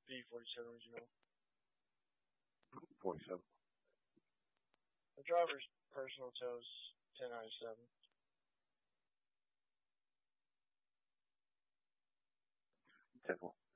B47 original. 47. The driver's personal tows 1097. 10-4.